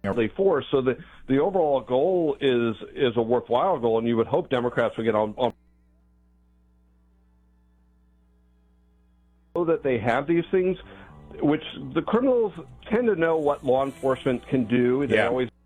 force. So the overall goal is a worthwhile goal, and you would hope Democrats would get on so that they have these things, which the criminals tend to know what law enforcement can do. They always